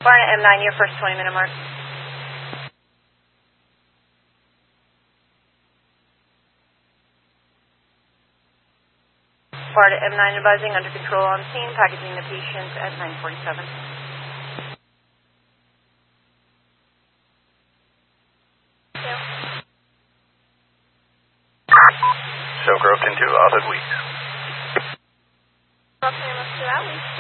Barnet M9, your first 20-minute mark. Barnet M9 advising under control on scene, packaging the patient at 9:47. So broke into Outlet Weeks. Okay, let's do Outlet.